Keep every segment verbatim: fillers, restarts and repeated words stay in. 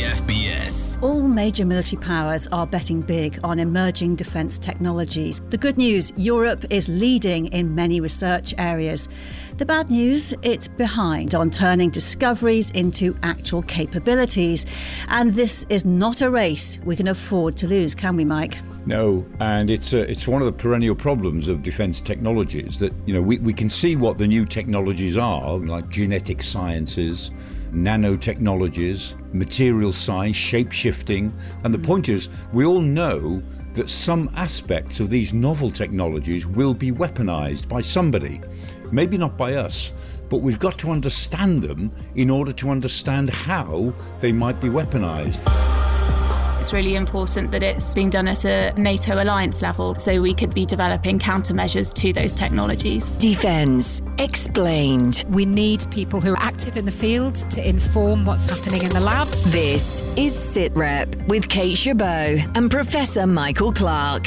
F B S. All major military powers are betting big on emerging defence technologies. The good news, Europe is leading in many research areas. The bad news, it's behind on turning discoveries into actual capabilities. And this is not a race we can afford to lose, can we, Mike? No, and it's a, it's one of the perennial problems of defence technologies that, you know, we, we can see what the new technologies are, like genetic sciences, nanotechnologies, material science, shape-shifting. And the point is, we all know that some aspects of these novel technologies will be weaponized by somebody. Maybe not by us, but we've got to understand them in order to understand how they might be weaponized. It's really important that it's being done at a NATO alliance level so we could be developing countermeasures to those technologies. Defence Explained. We need people who are active in the field to inform what's happening in the lab. This is SITREP with Kate Chabot and Professor Michael Clark.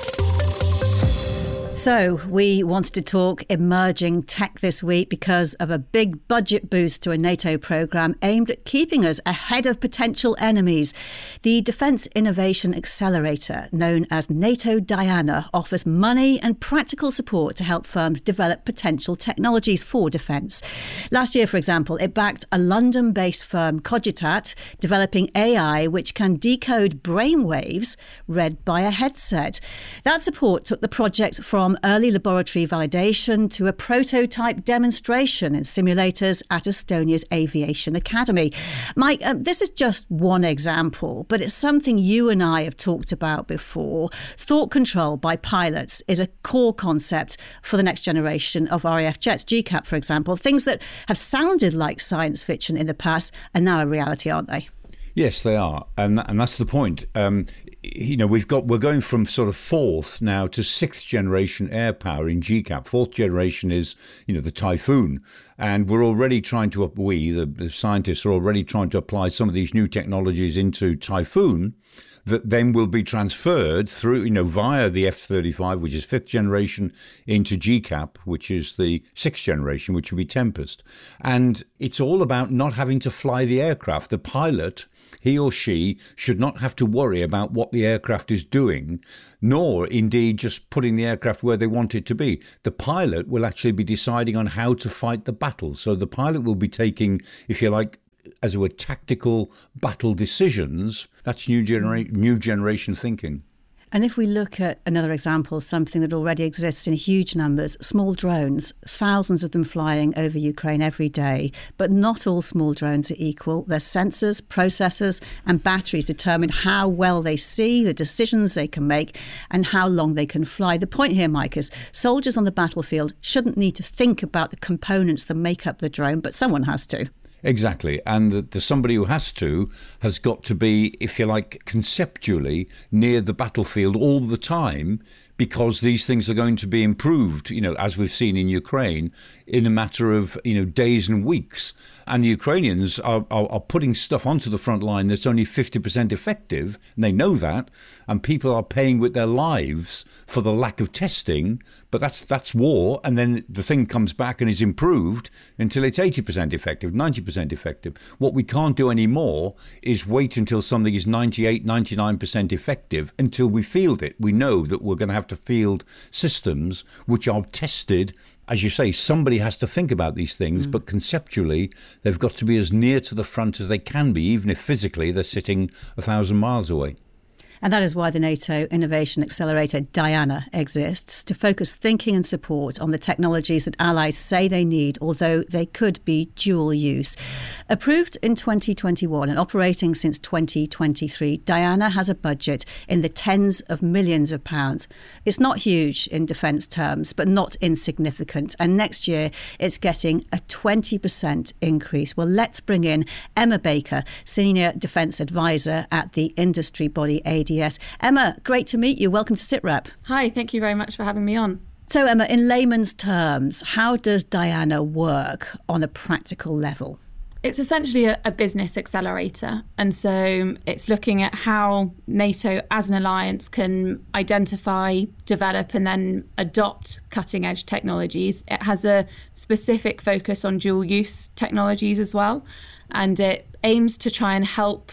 So, we wanted to talk emerging tech this week because of a big budget boost to a NATO programme aimed at keeping us ahead of potential enemies. The Defence Innovation Accelerator, known as NATO DIANA, offers money and practical support to help firms develop potential technologies for defence. Last year, for example, it backed a London-based firm, Cogitat, developing A I which can decode brainwaves read by a headset. That support took the project from From early laboratory validation to a prototype demonstration in simulators at Estonia's Aviation Academy. Mike, uh, this is just one example, but it's something you and I have talked about before. Thought control by pilots is a core concept for the next generation of R A F jets. G CAP, for example, things that have sounded like science fiction in the past are now a reality, aren't they? Yes, they are, and and that's the point. Um, you know, we've got we're going from sort of fourth now to sixth generation air power in G CAP. Fourth generation is, you know, the Typhoon, and we're already trying to we the, the scientists are already trying to apply some of these new technologies into Typhoon, that then will be transferred through, you know, via the F thirty-five, which is fifth generation, into G CAP, which is the sixth generation, which will be Tempest. And it's all about not having to fly the aircraft. The pilot, he or she, should not have to worry about what the aircraft is doing, nor indeed just putting the aircraft where they want it to be. The pilot will actually be deciding on how to fight the battle. So the pilot will be taking, if you like, as it were, tactical battle decisions. That's new, genera- new generation thinking. And if we look at another example, something that already exists in huge numbers, small drones, thousands of them flying over Ukraine every day. But not all small drones are equal. Their sensors, processors and batteries determine how well they see, the decisions they can make and how long they can fly. The point here, Mike, is soldiers on the battlefield shouldn't need to think about the components that make up the drone, but someone has to. Exactly. And the, the somebody who has to has got to be, if you like, conceptually near the battlefield all the time, because these things are going to be improved, you know, as we've seen in Ukraine, in a matter of, you know, days and weeks. And the Ukrainians are, are, are putting stuff onto the front line that's only fifty percent effective, and they know that, and people are paying with their lives for the lack of testing, but that's that's war, and then the thing comes back and is improved until it's eighty percent effective, ninety percent effective. What we can't do anymore is wait until something is ninety-eight, ninety-nine percent effective until we field it. We know that we're going to have to field systems which are tested. As you say, somebody has to think about these things, mm. but conceptually, they've got to be as near to the front as they can be, even if physically they're sitting a thousand miles away. And that is why the NATO Innovation Accelerator, DIANA, exists, to focus thinking and support on the technologies that allies say they need, although they could be dual use. Approved in twenty twenty-one and operating since twenty twenty-three, DIANA has a budget in the tens of millions of pounds. It's not huge in defence terms, but not insignificant. And next year, it's getting a twenty percent increase. Well, let's bring in Emma Baker, Senior Defence Advisor at the industry body A D S. Emma, great to meet you. Welcome to SITREP. Hi, thank you very much for having me on. So, Emma, in layman's terms, how does DIANA work on a practical level? It's essentially a, a business accelerator. And so it's looking at how NATO as an alliance can identify, develop and then adopt cutting edge technologies. It has a specific focus on dual use technologies as well. And it aims to try and help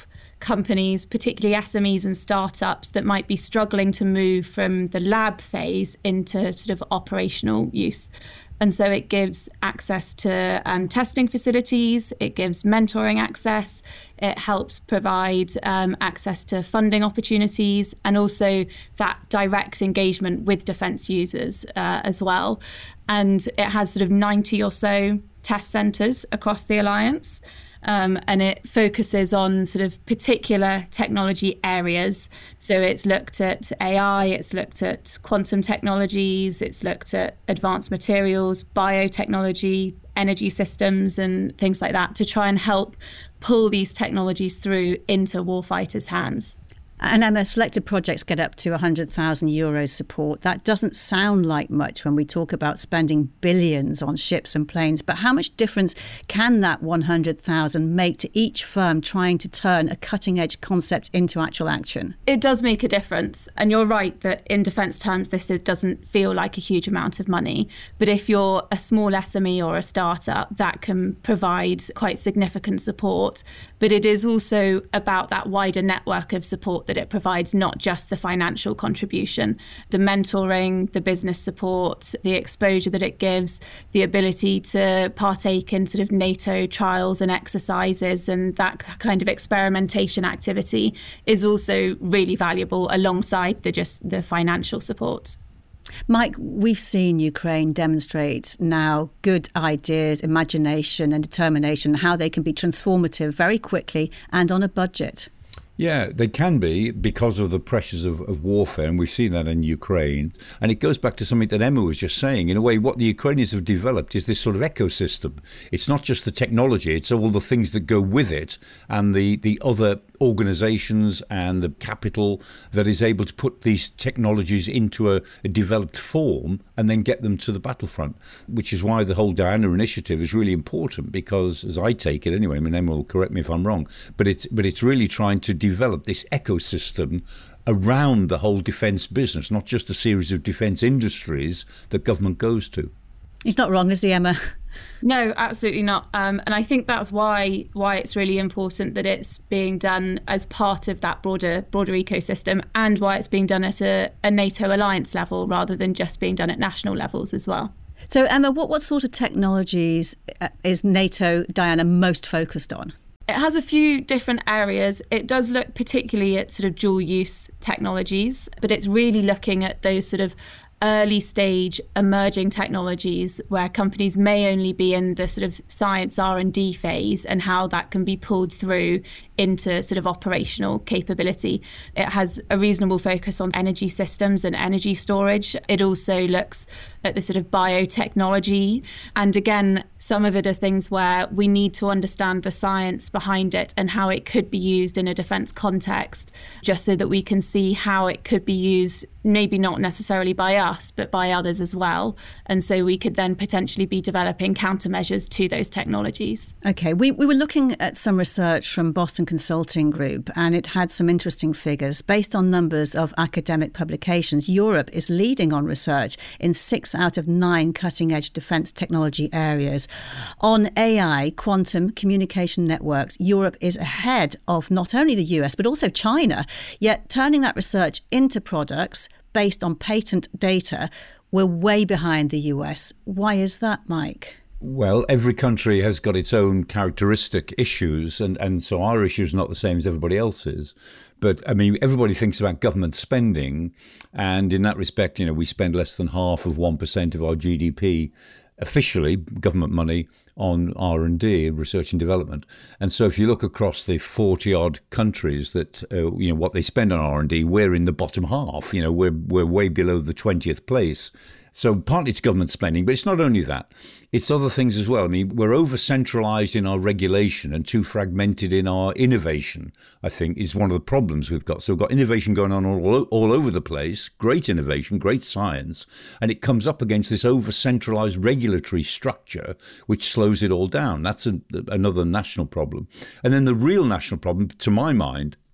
companies, particularly S M Es and startups, that might be struggling to move from the lab phase into sort of operational use. And so it gives access to um, testing facilities, it gives mentoring access, it helps provide um, access to funding opportunities, and also that direct engagement with defence users uh, as well. And it has sort of ninety or so test centres across the Alliance. Um, and it focuses on sort of particular technology areas. So it's looked at A I, it's looked at quantum technologies, it's looked at advanced materials, biotechnology, energy systems and things like that, to try and help pull these technologies through into warfighters' hands. And Emma, selected projects get up to one hundred thousand euros support. That doesn't sound like much when we talk about spending billions on ships and planes. But how much difference can that one hundred thousand make to each firm trying to turn a cutting-edge concept into actual action? It does make a difference. And you're right that in defence terms, this is, doesn't feel like a huge amount of money. But if you're a small S M E or a startup, that can provide quite significant support. But it is also about that wider network of support that it provides, not just the financial contribution, the mentoring, the business support, the exposure that it gives, the ability to partake in sort of NATO trials and exercises, and that kind of experimentation activity is also really valuable alongside the just the financial support. Mike, we've seen Ukraine demonstrate now good ideas, imagination and determination, how they can be transformative very quickly and on a budget. Yeah, they can be because of the pressures of, of warfare, and we've seen that in Ukraine. And it goes back to something that Emma was just saying. In a way, what the Ukrainians have developed is this sort of ecosystem. It's not just the technology, it's all the things that go with it and the, the other organizations and the capital that is able to put these technologies into a, a developed form and then get them to the battlefront, which is why the whole Diana initiative is really important, because as I take it anyway, I mean, Emma will correct me if I'm wrong, but it's, but it's really trying to develop this ecosystem around the whole defence business, not just a series of defence industries that government goes to. He's not wrong, is he, Emma? No, absolutely not. Um, and I think that's why why it's really important that it's being done as part of that broader broader ecosystem, and why it's being done at a, a NATO alliance level rather than just being done at national levels as well. So, Emma, what, what sort of technologies is NATO, Diana, most focused on? It has a few different areas. It does look particularly at sort of dual use technologies, but it's really looking at those sort of early stage emerging technologies where companies may only be in the sort of science R and D phase, and how that can be pulled through into sort of operational capability. It has a reasonable focus on energy systems and energy storage. It also looks at the sort of biotechnology. And again, some of it are things where we need to understand the science behind it and how it could be used in a defence context, just so that we can see how it could be used, maybe not necessarily by us, but by others as well. And so we could then potentially be developing countermeasures to those technologies. OK, we, we were looking at some research from Boston Consulting Group, and it had some interesting figures. Based on numbers of academic publications, Europe is leading on research in six out of nine cutting-edge defence technology areas. On A I, quantum, communication networks, Europe is ahead of not only the U S, but also China. Yet turning that research into products based on patent data, we're way behind the U S. Why is that, Mike? Well, every country has got its own characteristic issues, and, and so our issue is not the same as everybody else's. But, I mean, everybody thinks about government spending, and in that respect, you know, we spend less than half of one percent of our G D P, officially, government money, on R and D, research and development. And so if you look across the forty-odd countries that, uh, you know, what they spend on R and D, we're in the bottom half. You know, we're, we're way below the twentieth place. So partly it's government spending, but it's not only that. It's other things as well. I mean, we're over-centralised in our regulation and too fragmented in our innovation, I think, is one of the problems we've got. So we've got innovation going on all, all over the place, great innovation, great science, and it comes up against this over-centralised regulatory structure, which slows it all down. That's a, another national problem. And then the real national problem, to my mind,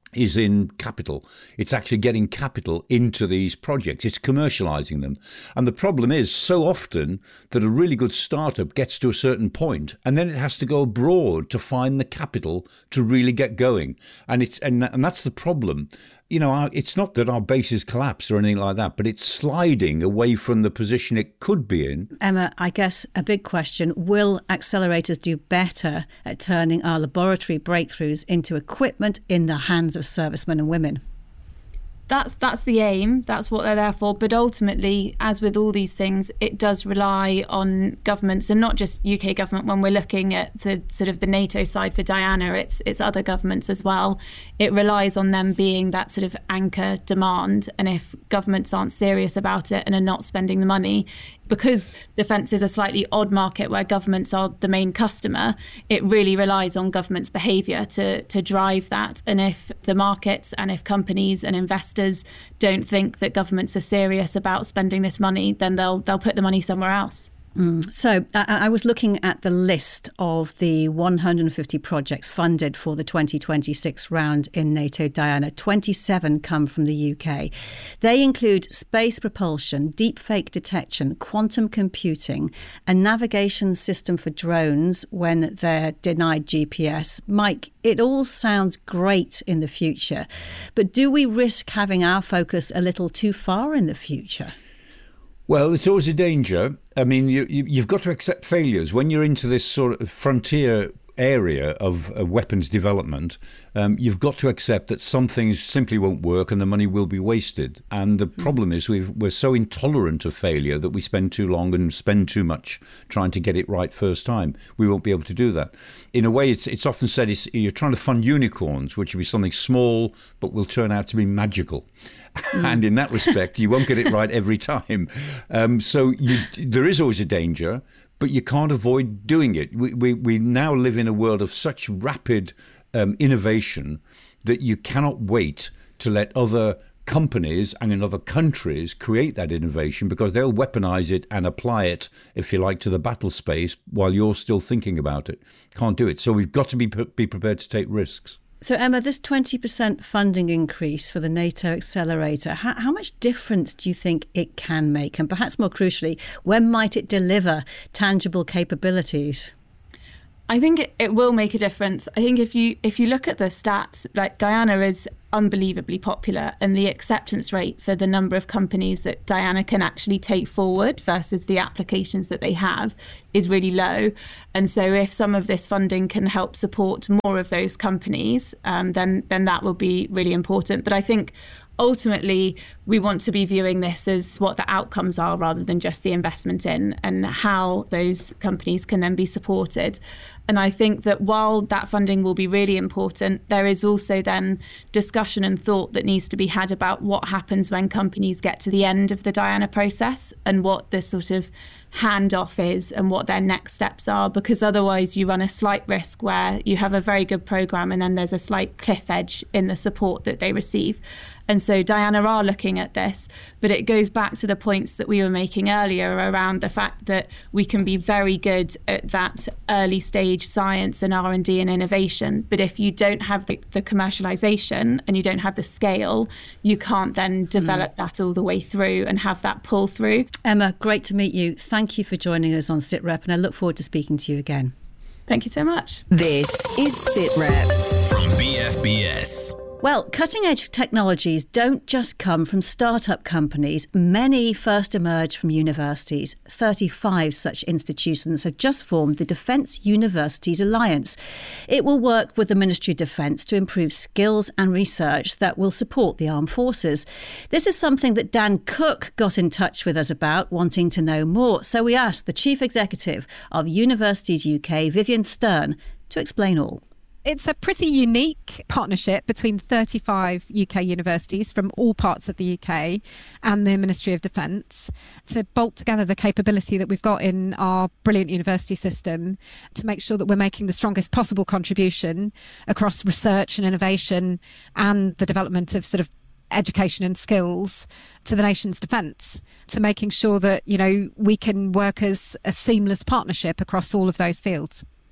is in capital. It's actually getting capital into these projects. It's commercializing them. And the problem is so often that a really good startup gets to a certain point and then it has to go abroad to find the capital to really get going. And it's and, and that's the problem. You know, it's not that our base is collapsed or anything like that, but it's sliding away from the position it could be in. Emma, I guess a big question, will accelerators do better at turning our laboratory breakthroughs into equipment in the hands of servicemen and women? That's that's the aim. That's what they're there for. But ultimately, as with all these things, it does rely on governments, and not just U K government. When we're looking at the sort of the NATO side for Diana, it's it's other governments as well. It relies on them being that sort of anchor demand. And if governments aren't serious about it and are not spending the money, because defence is a slightly odd market where governments are the main customer, it really relies on government's behaviour to to drive that. And if the markets and if companies and investors don't think that governments are serious about spending this money, then they'll they'll put the money somewhere else. Mm. So I, I was looking at the list of the one hundred fifty projects funded for the twenty twenty-six round in NATO Diana. twenty-seven come from the U K. They include space propulsion, deepfake detection, quantum computing, a navigation system for drones when they're denied G P S. Mike, it all sounds great in the future, but do we risk having our focus a little too far in the future? Well, it's always a danger. I mean, you, you, you've got to accept failures. When you're into this sort of frontier area of uh, weapons development, um, you've got to accept that some things simply won't work and the money will be wasted. And the problem is we've, we're so intolerant of failure that we spend too long and spend too much trying to get it right first time. We won't be able to do that. In a way, it's, it's often said it's, you're trying to fund unicorns, which will be something small but will turn out to be magical. Mm. And in that respect, you won't get it right every time. Um, so you, there is always a danger, but you can't avoid doing it. We, we, we now live in a world of such rapid um, innovation that you cannot wait to let other companies and in other countries create that innovation, because they'll weaponize it and apply it, if you like, to the battle space while you're still thinking about it. Can't do it. So we've got to be, be prepared to take risks. So, Emma, this twenty percent funding increase for the NATO Accelerator, how, how much difference do you think it can make? And perhaps more crucially, when might it deliver tangible capabilities? I think it, it will make a difference. I think if you if you look at the stats, like Diana is unbelievably popular, and the acceptance rate for the number of companies that Diana can actually take forward versus the applications that they have is really low. And so if some of this funding can help support more of those companies, um, then then that will be really important. But I think ultimately, we want to be viewing this as what the outcomes are rather than just the investment in, and how those companies can then be supported. And I think that while that funding will be really important, there is also then discussion and thought that needs to be had about what happens when companies get to the end of the Diana process and what the sort of handoff is and what their next steps are, because otherwise you run a slight risk where you have a very good program and then there's a slight cliff edge in the support that they receive. And so Diana are looking at this, but it goes back to the points that we were making earlier around the fact that we can be very good at that early stage science and R and D and innovation. But if you don't have the, the commercialization and you don't have the scale, you can't then develop mm. that all the way through and have that pull through. Emma, great to meet you. Thank you for joining us on SITREP, and I look forward to speaking to you again. Thank you so much. This is SITREP from B F B S. Well, cutting-edge technologies don't just come from start-up companies. Many first emerge from universities. thirty-five such institutions have just formed the Defence Universities Alliance. It will work with the Ministry of Defence to improve skills and research that will support the armed forces. This is something that Dan Cook got in touch with us about, wanting to know more. So we asked the Chief Executive of Universities U K, Vivienne Stern, to explain all. It's a pretty unique partnership between thirty-five U K universities from all parts of the U K and the Ministry of Defence to bolt together the capability that we've got in our brilliant university system to make sure that we're making the strongest possible contribution across research and innovation and the development of sort of education and skills to the nation's defence, to making sure that, you know, we can work as a seamless partnership across all of those fields.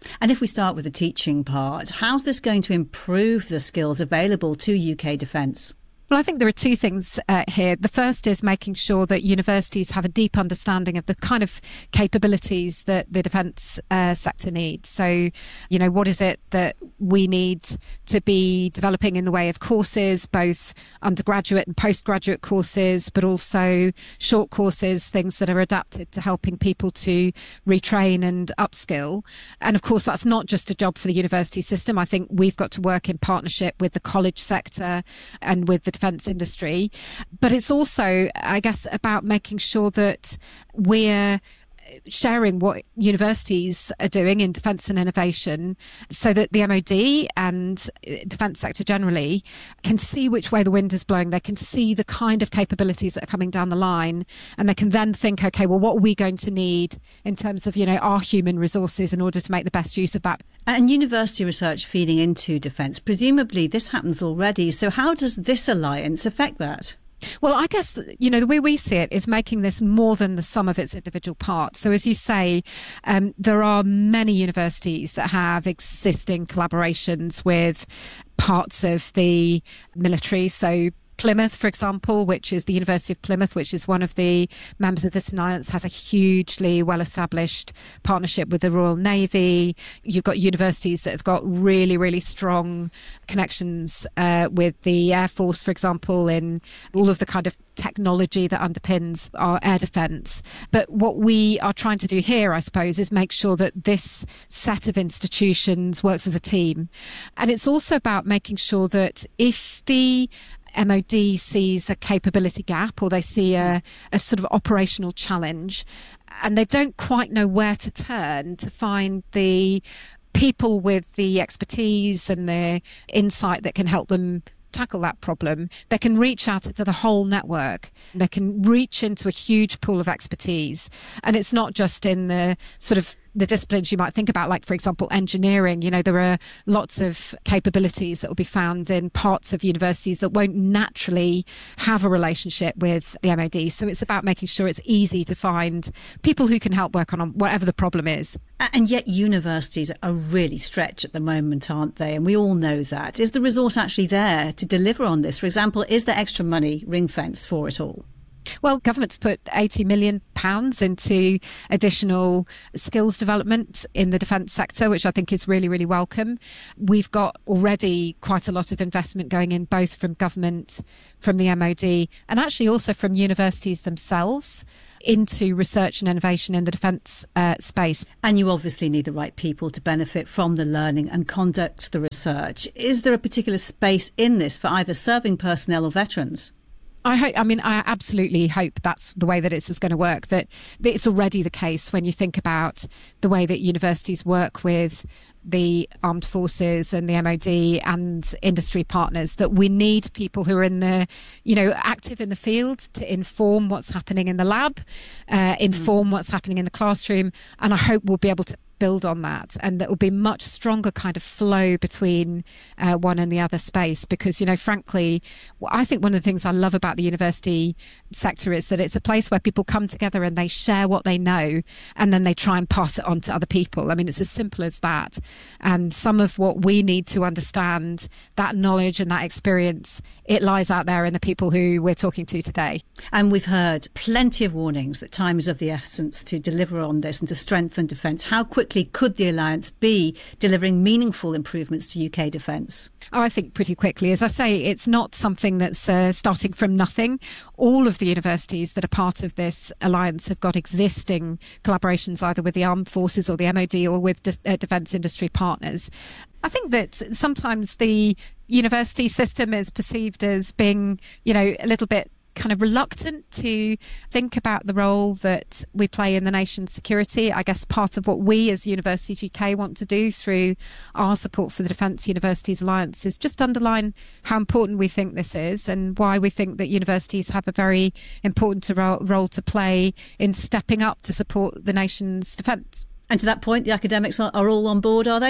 And if we start with the teaching part, how's this going to improve the skills available to U K defence? Well, I think there are two things uh, here. The first is making sure that universities have a deep understanding of the kind of capabilities that the defence uh, sector needs. So, you know, what is it that we need to be developing in the way of courses, both undergraduate and postgraduate courses, but also short courses, things that are adapted to helping people to retrain and upskill. And of course, that's not just a job for the university system. I think we've got to work in partnership with the college sector and with the defence industry. But it's also, I guess, about making sure that we're sharing what universities are doing in defence and innovation so that the M O D and defence sector generally can see which way the wind is blowing. They can see the kind of capabilities that are coming down the line, and they can then think, OK, well, what are we going to need in terms of, you know, our human resources in order to make the best use of that? And university research feeding into defence, presumably this happens already. So how does this alliance affect that? Well, I guess, you know, the way we see it is making this more than the sum of its individual parts. So as you say, um, there are many universities that have existing collaborations with parts of the military. So Plymouth, for example, which is the University of Plymouth, which is one of the members of this alliance, has a hugely well-established partnership with the Royal Navy. You've got universities that have got really, really strong connections uh, with the Air Force, for example, in all of the kind of technology that underpins our air defence. But what we are trying to do here, I suppose, is make sure that this set of institutions works as a team. And it's also about making sure that if the M O D sees a capability gap or they see a, a sort of operational challenge and they don't quite know where to turn to find the people with the expertise and the insight that can help them tackle that problem, they can reach out to the whole network. They can reach into a huge pool of expertise. And it's not just in the sort of the disciplines you might think about, like, for example, engineering. You know, there are lots of capabilities that will be found in parts of universities that won't naturally have a relationship with the M O D. So it's about making sure it's easy to find people who can help work on whatever the problem is. And yet universities are really stretched at the moment, aren't they? And we all know that. Is the resource actually there to deliver on this? For example, is there extra money ring-fenced for it all? Well, government's put eighty million pounds into additional skills development in the defence sector, which I think is really, really welcome. We've got already quite a lot of investment going in, both from government, from the M O D, and actually also from universities themselves, into research and innovation in the defence uh, space. And you obviously need the right people to benefit from the learning and conduct the research. Is there a particular space in this for either serving personnel or veterans? I hope, I mean, I absolutely hope that's the way that it's going to work, that, that it's already the case when you think about the way that universities work with the armed forces and the M O D and industry partners, that we need people who are in the, you know, active in the field to inform what's happening in the lab, uh, inform mm. what's happening in the classroom. And I hope we'll be able to build on that, and that will be much stronger kind of flow between uh, one and the other space. Because, you know, frankly, I think one of the things I love about the university sector is that it's a place where people come together and they share what they know, and then they try and pass it on to other people. I mean, it's as simple as that. And some of what we need to understand, that knowledge and that experience, it lies out there in the people who we're talking to today. And we've heard plenty of warnings that time is of the essence to deliver on this and to strengthen defence. How quickly could the alliance be delivering meaningful improvements to U K defence? Oh, I think pretty quickly. As I say, it's not something that's uh, starting from nothing. All of the universities that are part of this alliance have got existing collaborations either with the armed forces or the M O D or with de- uh, defence industry partners. I think that sometimes the university system is perceived as being, you know, a little bit kind of reluctant to think about the role that we play in the nation's security. I guess part of what we as Universities U K want to do through our support for the Defence Universities Alliance is just underline how important we think this is and why we think that universities have a very important ro- role to play in stepping up to support the nation's defence. And to that point, the academics are, are all on board, are they?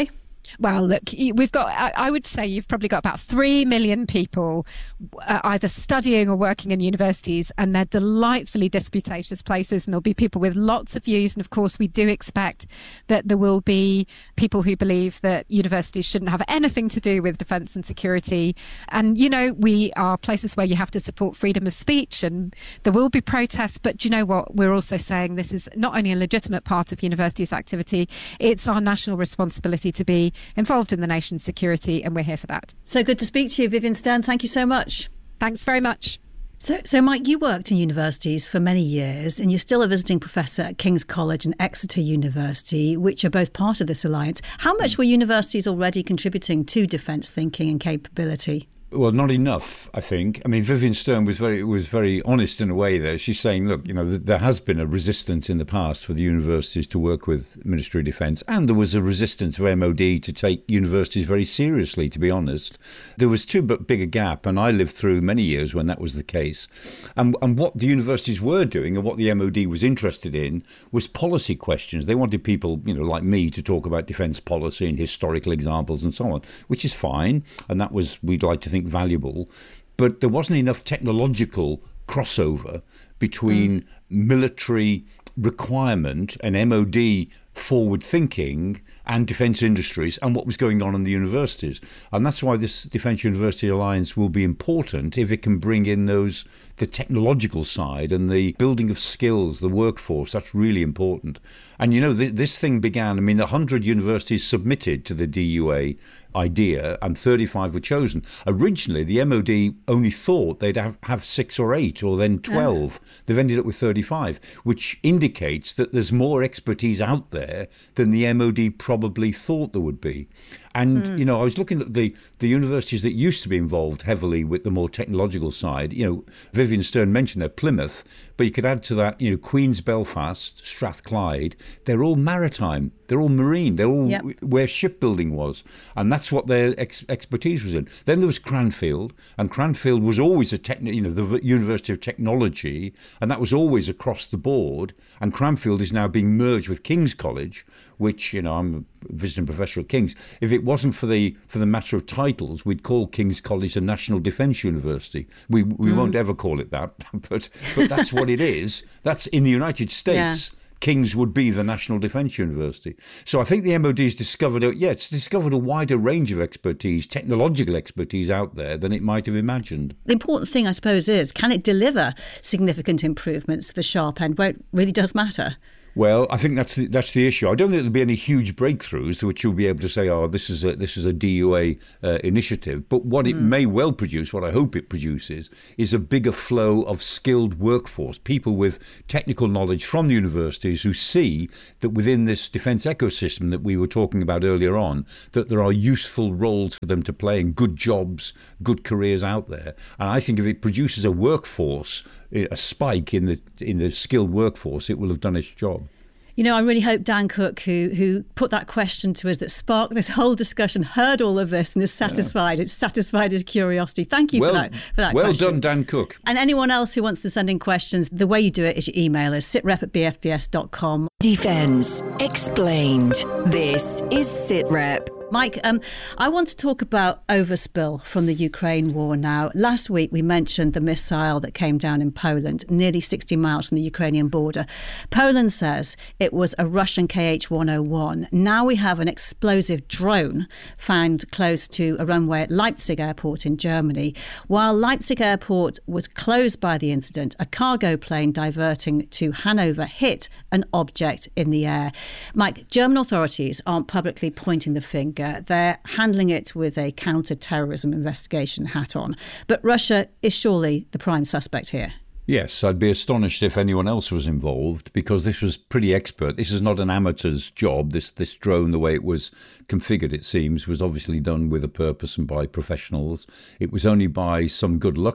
Well, look, we've got, I would say you've probably got about three million people uh, either studying or working in universities, and they're delightfully disputatious places, and there'll be people with lots of views. And of course, we do expect that there will be people who believe that universities shouldn't have anything to do with defence and security. And, you know, we are places where you have to support freedom of speech, and there will be protests. But do you know what? We're also saying this is not only a legitimate part of universities' activity, it's our national responsibility to be involved in the nation's security, and we're here for that. So good to speak to you, Vivienne Stern. Thank you so much. Thanks very much. So, so Mike, you worked in universities for many years, and you're still a visiting professor at King's College and Exeter University, which are both part of this alliance. How much were universities already contributing to defence thinking and capability? Well, not enough, I think. I mean, Vivienne Stern was very was very honest in a way there. She's saying, look, you know, th- there has been a resistance in the past for the universities to work with Ministry of Defence, and there was a resistance for M O D to take universities very seriously, to be honest. There was too big a gap, and I lived through many years when that was the case. And, and what the universities were doing, and what the M O D was interested in, was policy questions. They wanted people, you know, like me to talk about defence policy and historical examples and so on, which is fine, and that was, we'd like to think, valuable, but there wasn't enough technological crossover between mm. military requirement and M O D forward thinking and defence industries and what was going on in the universities. And that's why this Defence University Alliance will be important if it can bring in those the technological side and the building of skills, the workforce. That's really important. And, you know, th- this thing began, I mean, one hundred universities submitted to the D U A idea and thirty-five were chosen. Originally, the M O D only thought they'd have, have six or eight or then twelve. Yeah. They've ended up with thirty-five, which indicates that there's more expertise out there than the M O D probably thought there would be. And, mm. you know, I was looking at the, the universities that used to be involved heavily with the more technological side. You know, Vivienne Stern mentioned there, Plymouth, but you could add to that, you know, Queen's Belfast, Strathclyde. They're all maritime. They're all marine. They're all yep. where shipbuilding was. And that's what their ex- expertise was in. Then there was Cranfield, and Cranfield was always a techni- you know, the University of Technology, and that was always across the board. And Cranfield is now being merged with King's College, which, you know, I'm a visiting professor at King's. If it wasn't for the for the matter of titles, we'd call King's College a National Defence University. We we mm. won't ever call it that, but but that's what it is. That's in the United States. Yeah. King's would be the National Defence University. So I think the M O D's discovered, a, yeah, it's discovered a wider range of expertise, technological expertise out there than it might have imagined. The important thing, I suppose, is can it deliver significant improvements to the sharp end where it really does matter? Well, I think that's the, that's the issue. I don't think there'll be any huge breakthroughs to which you'll be able to say, oh, this is a, this is a D U A uh, initiative. But what it mm. may well produce, what I hope it produces, is a bigger flow of skilled workforce, people with technical knowledge from the universities who see that within this defence ecosystem that we were talking about earlier on, that there are useful roles for them to play and good jobs, good careers out there. And I think if it produces a workforce, a spike in the in the skilled workforce, it will have done its job. You know, I really hope Dan Cook, who who put that question to us that sparked this whole discussion, heard all of this and is satisfied. Yeah. It's satisfied his curiosity. Thank you well, for that for that well question. Well done, Dan Cook. And anyone else who wants to send in questions, the way you do it is you email us, sitrep at b f b s dot com. Defence Explained. This is SitRep. Mike, um, I want to talk about overspill from the Ukraine war now. Last week we mentioned the missile that came down in Poland, nearly sixty miles from the Ukrainian border. Poland says it was a Russian K H one oh one. Now we have an explosive drone found close to a runway at Leipzig Airport in Germany. While Leipzig Airport was closed by the incident, a cargo plane diverting to Hanover hit an object in the air. Mike, German authorities aren't publicly pointing the finger. They're handling it with a counter-terrorism investigation hat on. But Russia is surely the prime suspect here. Yes, I'd be astonished if anyone else was involved because this was pretty expert. This is not an amateur's job. This this drone, the way it was configured, it seems, was obviously done with a purpose and by professionals. It was only by some good luck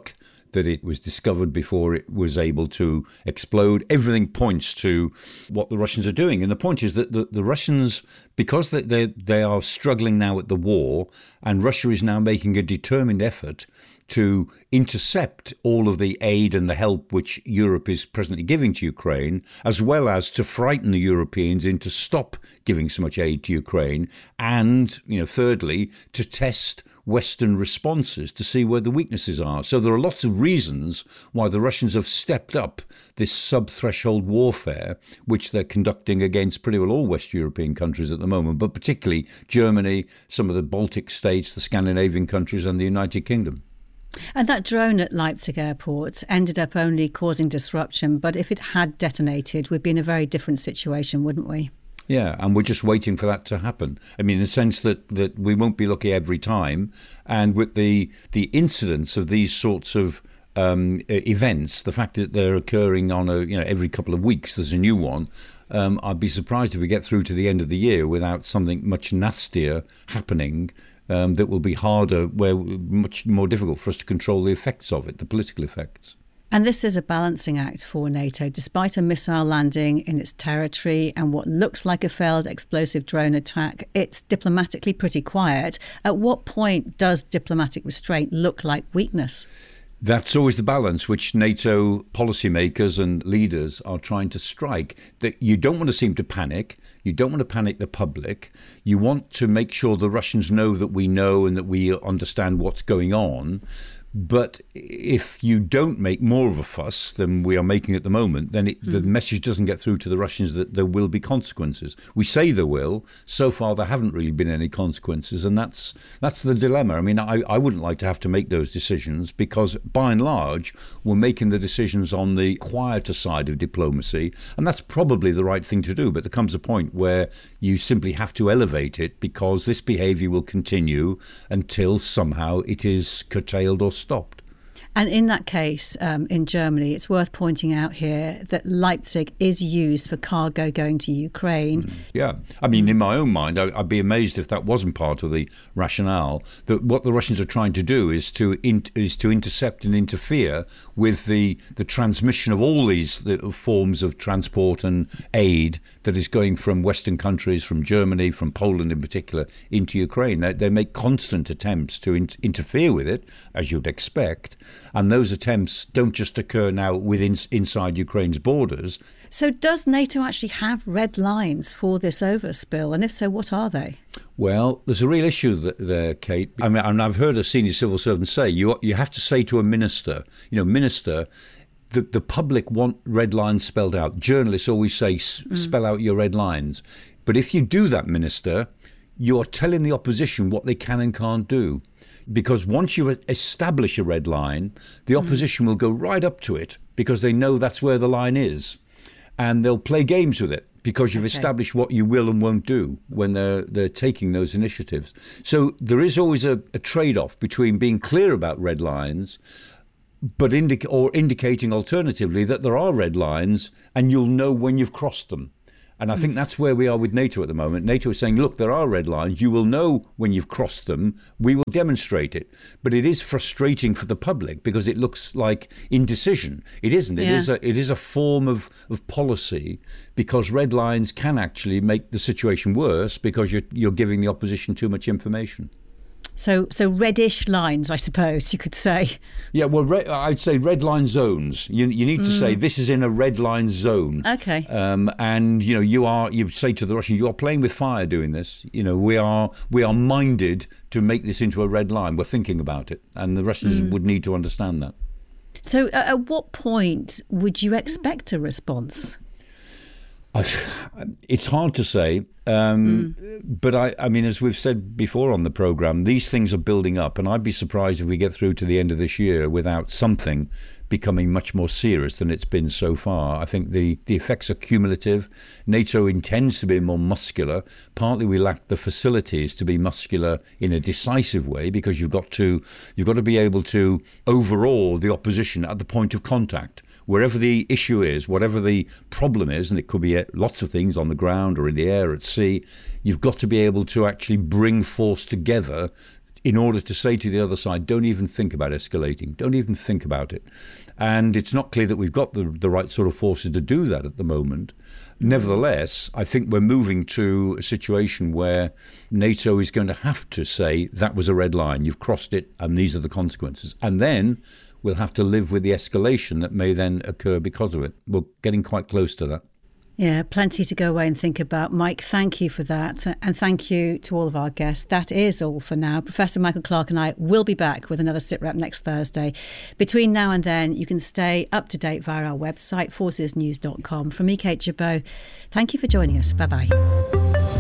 that it was discovered before it was able to explode. Everything points to what the Russians are doing. And the point is that the, the Russians, because they, they, they are struggling now at the war, and Russia is now making a determined effort to intercept all of the aid and the help which Europe is presently giving to Ukraine, as well as to frighten the Europeans into stop giving so much aid to Ukraine, and, you know, thirdly, to test Western responses to see where the weaknesses are. So there are lots of reasons why the Russians have stepped up this sub-threshold warfare, which they're conducting against pretty well all West European countries at the moment, but particularly Germany, some of the Baltic states, the Scandinavian countries, and the United Kingdom. And that drone at Leipzig airport ended up only causing disruption, but if it had detonated, we'd be in a very different situation, wouldn't we? Yeah, and we're just waiting for that to happen. I mean, in the sense that, that we won't be lucky every time. And with the the incidence of these sorts of um, events, the fact that they're occurring on a, you know, every couple of weeks, there's a new one. Um, I'd be surprised if we get through to the end of the year without something much nastier happening. Um, that will be harder, where much more difficult for us to control the effects of it, the political effects. And this is a balancing act for NATO. Despite a missile landing in its territory and what looks like a failed explosive drone attack, it's diplomatically pretty quiet. At what point does diplomatic restraint look like weakness? That's always the balance which NATO policymakers and leaders are trying to strike. That you don't want to seem to panic. You don't want to panic the public. You want to make sure the Russians know that we know and that we understand what's going on. But if you don't make more of a fuss than we are making at the moment, then it, mm. the message doesn't get through to the Russians that there will be consequences. We say there will. So far, there haven't really been any consequences. And that's that's the dilemma. I mean, I, I wouldn't like to have to make those decisions because, by and large, we're making the decisions on the quieter side of diplomacy. And that's probably the right thing to do. But there comes a point where you simply have to elevate it because this behaviour will continue until somehow it is curtailed or stopped. And in that case, um, in Germany, it's worth pointing out here that Leipzig is used for cargo going to Ukraine. Mm. Yeah. I mean, in my own mind, I, I'd be amazed if that wasn't part of the rationale. That what the Russians are trying to do is to in, is to intercept and interfere with the, the transmission of all these the forms of transport and aid that is going from Western countries, from Germany, from Poland in particular, into Ukraine. They, they make constant attempts to in, interfere with it, as you'd expect. And those attempts don't just occur now within inside Ukraine's borders. So does NATO actually have red lines for this overspill? And if so, what are they? Well, there's a real issue there, Kate. I mean, and I've heard a senior civil servant say, you you have to say to a minister, you know, minister, the, the public want red lines spelled out. Journalists always say, mm. spell out your red lines. But if you do that, minister, you're telling the opposition what they can and can't do. Because once you establish a red line, the opposition mm. will go right up to it because they know that's where the line is. And they'll play games with it because you've okay. established what you will and won't do when they're they're taking those initiatives. So there is always a, a trade-off between being clear about red lines but indic- or indicating alternatively that there are red lines and you'll know when you've crossed them. And I think that's where we are with NATO at the moment. NATO is saying, look, there are red lines. You will know when you've crossed them. We will demonstrate it. But it is frustrating for the public because it looks like indecision. It isn't. Yeah. It is a, it is a form of, of policy because red lines can actually make the situation worse because you're, you're giving the opposition too much information. So, so reddish lines, I suppose you could say. Yeah, well, re- I'd say red line zones. You, you need to mm. say this is in a red line zone. Okay. Um, and you know, you are. You say to the Russians, you are playing with fire doing this. You know, we are. We are minded to make this into a red line. We're thinking about it, and the Russians mm. would need to understand that. So, uh, at what point would you expect a response? It's hard to say, um, mm. but I, I mean, as we've said before on the programme, these things are building up, and I'd be surprised if we get through to the end of this year without something becoming much more serious than it's been so far. I think the, the effects are cumulative. NATO intends to be more muscular. Partly we lack the facilities to be muscular in a decisive way because you've got to you've got to be able to overawe the opposition at the point of contact. Wherever the issue is, whatever the problem is, and it could be lots of things on the ground or in the air, at sea, you've got to be able to actually bring force together in order to say to the other side, don't even think about escalating, don't even think about it. And it's not clear that we've got the, the right sort of forces to do that at the moment. Nevertheless, I think we're moving to a situation where NATO is going to have to say that was a red line, you've crossed it, and these are the consequences. And then we'll have to live with the escalation that may then occur because of it. We're getting quite close to that. Yeah, plenty to go away and think about. Mike, thank you for that. And thank you to all of our guests. That is all for now. Professor Michael Clarke and I will be back with another SITREP next Thursday. Between now and then, you can stay up to date via our website, forces news dot com. From me, Kate Chabot, thank you for joining us. Bye-bye.